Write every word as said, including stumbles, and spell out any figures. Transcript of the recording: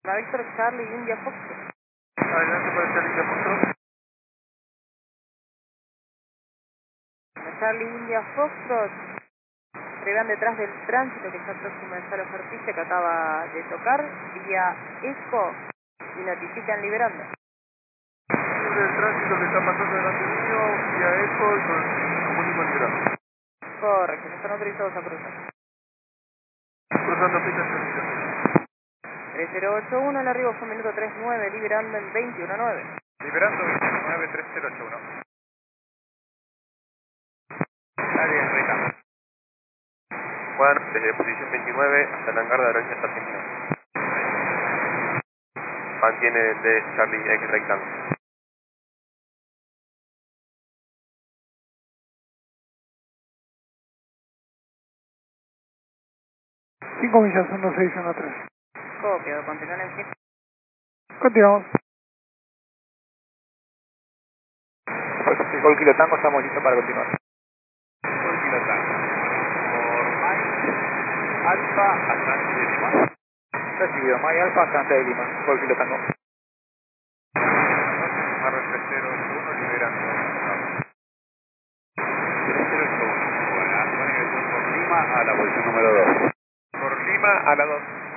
Víctor Charlie India Foxtrot. Adelante para Charlie India Foxtrot. Charlie India Foxtrot. Prevean detrás del tránsito que está próximo al Salo Jarpiche que acaba de tocar. Vía Eco y notifican liberando. Libre del tránsito que está pasando delante mío, vía Eco y con comunico liberando. Correcto, no están autorizados a cruzar. Cruzando pista servicio. tres cero ocho uno, el arribo fue minuto tres nueve, liberando en veintiuno nueve. Liberando veintiuno nueve, tres cero ocho uno. Está bien, Rita. Bueno, desde posición veintinueve hasta el hangar de Aerolíneas Argentinas. Mantiene de Charlie X rectángulo. cinco millas, uno seis uno tres. Copiado, continúan en cinco. Continuamos. Gol Kilo Tango, estamos listos para continuar. Gol Kilo Tango. Por Mike Alfa Atlante de Lima. Recibido, Mike Alfa, Atlante de Lima. Gol Kilo Tango. Marro tres cero ocho uno, liberando. tres cero ocho uno. Buenas, buena dirección por Lima a la posición número dos. Por Lima a la dos.